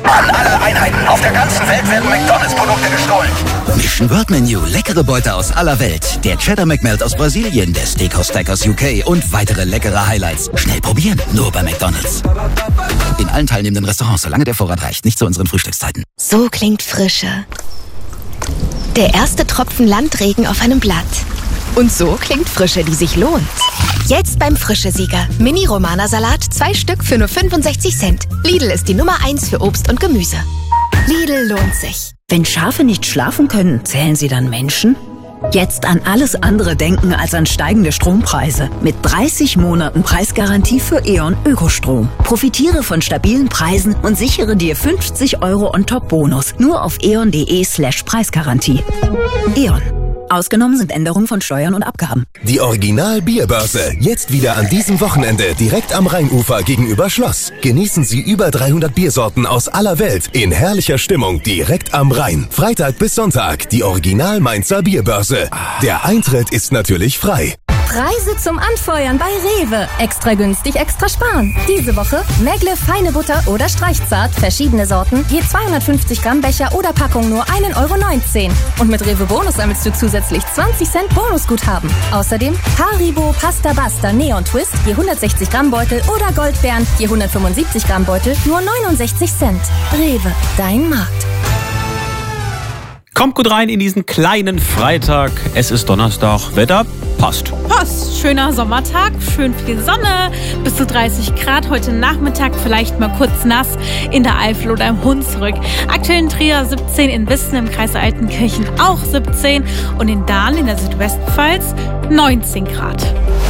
An alle Einheiten auf der ganzen Welt werden McDonalds-Produkte gestohlen. Mission World Menu, leckere Beute aus aller Welt. Der Cheddar McMelt aus Brasilien, der Steakhouse Stack aus UK und weitere leckere Highlights. Schnell probieren, nur bei McDonalds. In allen teilnehmenden Restaurants, solange der Vorrat reicht, nicht zu unseren Frühstückszeiten. So klingt Frische. Der erste Tropfen Landregen auf einem Blatt. Und so klingt Frische, die sich lohnt. Jetzt beim Frische-Sieger. Mini-Romana-Salat, 2 Stück für nur 65 Cent. Lidl ist die Nummer 1 für Obst und Gemüse. Lidl lohnt sich. Wenn Schafe nicht schlafen können, zählen sie dann Menschen? Jetzt an alles andere denken als an steigende Strompreise. Mit 30 Monaten Preisgarantie für E.ON Ökostrom. Profitiere von stabilen Preisen und sichere dir 50 € on-top-Bonus. Nur auf eon.de/Preisgarantie. E.ON. Ausgenommen sind Änderungen von Steuern und Abgaben. Die Original-Bierbörse. Jetzt wieder an diesem Wochenende direkt am Rheinufer gegenüber Schloss. Genießen Sie über 300 Biersorten aus aller Welt in herrlicher Stimmung direkt am Rhein. Freitag bis Sonntag die Original-Mainzer Bierbörse. Der Eintritt ist natürlich frei. Preise zum Anfeuern bei Rewe. Extra günstig, extra sparen. Diese Woche Megle, feine Butter oder Streichzart, verschiedene Sorten, je 250 Gramm Becher oder Packung nur 1,19 €. Und mit Rewe Bonus sammelst du zusätzlich 20 Cent Bonusguthaben. Außerdem Haribo, Pasta Basta, Neon Twist, je 160 Gramm Beutel oder Goldbeeren, je 175 Gramm Beutel, nur 69 Cent. Rewe, dein Markt. Kommt gut rein in diesen kleinen Freitag. Es ist Donnerstag. Wetter passt. Passt. Schöner Sommertag, schön viel Sonne, bis zu 30 Grad. Heute Nachmittag vielleicht mal kurz nass in der Eifel oder im Hunsrück. Aktuell in Trier 17, in Wissen im Kreis Altenkirchen auch 17 und in Dahlem in der Südwestpfalz 19 Grad.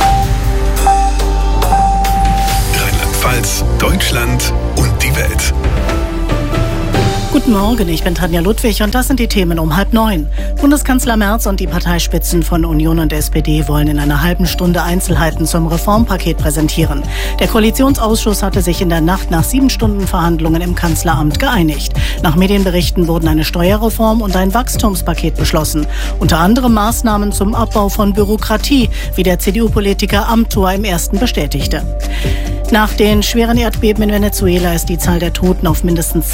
Rheinland-Pfalz, Deutschland und die Welt. Guten Morgen, ich bin Tanja Ludwig und das sind die Themen um 8:30. Bundeskanzler Merz und die Parteispitzen von Union und SPD wollen in einer halben Stunde Einzelheiten zum Reformpaket präsentieren. Der Koalitionsausschuss hatte sich in der Nacht nach 7 Stunden Verhandlungen im Kanzleramt geeinigt. Nach Medienberichten wurden eine Steuerreform und ein Wachstumspaket beschlossen. Unter anderem Maßnahmen zum Abbau von Bürokratie, wie der CDU-Politiker Amthor im Ersten bestätigte. Nach den schweren Erdbeben in Venezuela ist die Zahl der Toten auf mindestens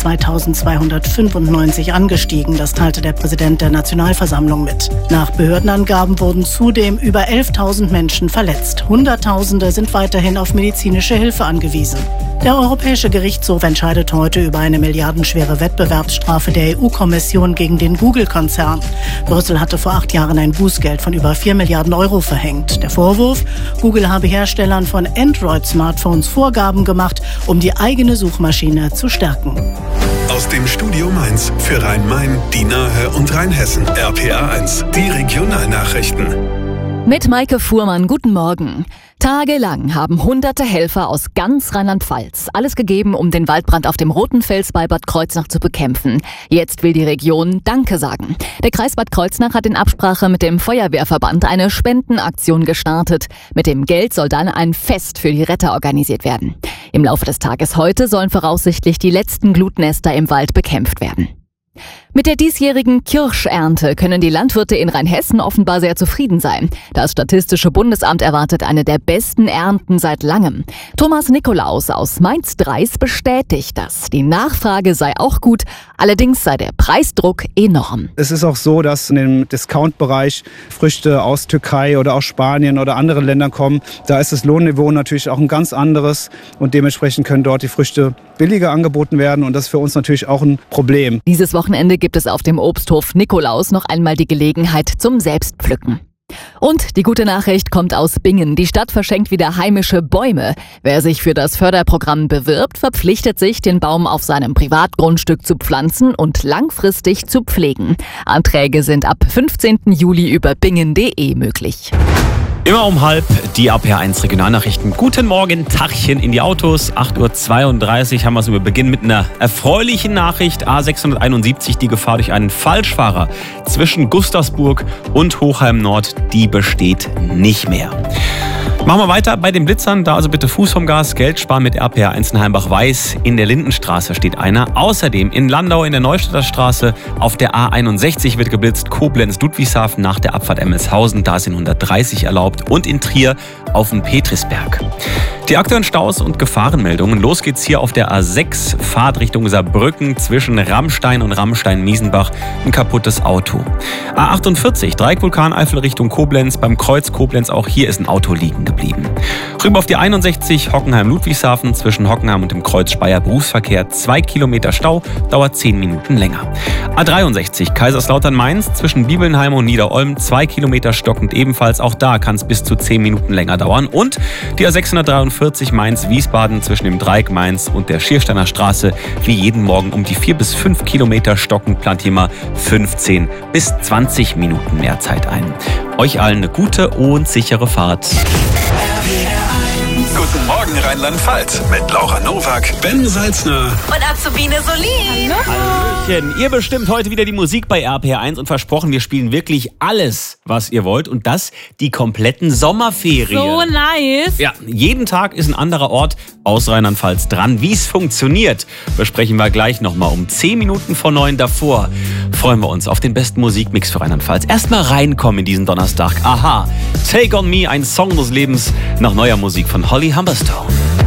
2295 angestiegen. Das teilte der Präsident der Nationalversammlung mit. Nach Behördenangaben wurden zudem über 11.000 Menschen verletzt. Hunderttausende sind weiterhin auf medizinische Hilfe angewiesen. Der Europäische Gerichtshof entscheidet heute über eine milliardenschwere Wettbewerbsstrafe der EU-Kommission gegen den Google-Konzern. Brüssel hatte vor 8 Jahren ein Bußgeld von über 4 Milliarden € verhängt. Der Vorwurf: Google habe Herstellern von Android-Smartphones Vorgaben gemacht, um die eigene Suchmaschine zu stärken. Aus dem Studio Mainz für Rhein-Main, die Nahe und Rheinhessen. RPA1, die Regionalnachrichten. Mit Maike Fuhrmann, guten Morgen. Tagelang haben hunderte Helfer aus ganz Rheinland-Pfalz alles gegeben, um den Waldbrand auf dem Roten Fels bei Bad Kreuznach zu bekämpfen. Jetzt will die Region Danke sagen. Der Kreis Bad Kreuznach hat in Absprache mit dem Feuerwehrverband eine Spendenaktion gestartet. Mit dem Geld soll dann ein Fest für die Retter organisiert werden. Im Laufe des Tages heute sollen voraussichtlich die letzten Glutnester im Wald bekämpft werden. Mit der diesjährigen Kirschernte können die Landwirte in Rheinhessen offenbar sehr zufrieden sein. Das Statistische Bundesamt erwartet eine der besten Ernten seit langem. Thomas Nikolaus aus Mainz-Dreis bestätigt das. Die Nachfrage sei auch gut, allerdings sei der Preisdruck enorm. Es ist auch so, dass in dem Discount-Bereich Früchte aus Türkei oder aus Spanien oder anderen Ländern kommen. Da ist das Lohnniveau natürlich auch ein ganz anderes und dementsprechend können dort die Früchte billiger angeboten werden und das ist für uns natürlich auch ein Problem. Dieses Wochenende gibt es auf dem Obsthof Nikolaus noch einmal die Gelegenheit zum Selbstpflücken. Und die gute Nachricht kommt aus Bingen. Die Stadt verschenkt wieder heimische Bäume. Wer sich für das Förderprogramm bewirbt, verpflichtet sich, den Baum auf seinem Privatgrundstück zu pflanzen und langfristig zu pflegen. Anträge sind ab 15. Juli über bingen.de möglich. Immer um 12:30 die RPA1 Regionalnachrichten. Guten Morgen, Tachchen in die Autos. 8:32 Uhr haben wir es über Beginn mit einer erfreulichen Nachricht. A671, die Gefahr durch einen Falschfahrer zwischen Gustavsburg und Hochheim Nord, die besteht nicht mehr. Machen wir weiter bei den Blitzern. Da also bitte Fuß vom Gas, Geld sparen mit RPA1 in Heimbach-Weiß. In der Lindenstraße steht einer. Außerdem in Landau in der Neustadter Straße auf der A61 wird geblitzt. Koblenz-Ludwigshafen nach der Abfahrt Emmelshausen. Da sind 130 erlaubt. Und in Trier auf dem Petrisberg. Die aktuellen Staus und Gefahrenmeldungen. Los geht's hier auf der A6, Fahrt Richtung Saarbrücken zwischen Rammstein und Rammstein-Miesenbach. Ein kaputtes Auto. A48, Dreieck-Vulkaneifel Richtung Koblenz. Beim Kreuz Koblenz, auch hier ist ein Auto liegen geblieben. Rüber auf die 61, Hockenheim-Ludwigshafen zwischen Hockenheim und dem Kreuz Speyer Berufsverkehr. 2 Kilometer Stau, dauert 10 Minuten länger. A63, Kaiserslautern-Mainz zwischen Bibelnheim und Niederolm. 2 Kilometer stockend ebenfalls. Auch da kann es bis zu 10 Minuten länger dauern. Und die A643 Mainz-Wiesbaden zwischen dem Dreieck Mainz und der Schiersteiner Straße. Wie jeden Morgen um die 4 bis 5 Kilometer stockend, plant hier mal 15 bis 20 Minuten mehr Zeit ein. Euch allen eine gute und sichere Fahrt. Guten Morgen Rheinland-Pfalz mit Laura Nowak, Ben Salzner und Azubine Solin. Hallöchen. Ihr bestimmt heute wieder die Musik bei RPR1 und versprochen, wir spielen wirklich alles, was ihr wollt und das die kompletten Sommerferien. So nice. Ja, jeden Tag ist ein anderer Ort aus Rheinland-Pfalz dran. Wie es funktioniert, besprechen wir gleich nochmal um 10 Minuten vor 9 davor. Freuen wir uns auf den besten Musikmix für Rheinland-Pfalz. Erstmal reinkommen in diesen Donnerstag. Aha, Take on Me, ein Song des Lebens nach neuer Musik von Holly Humberstone.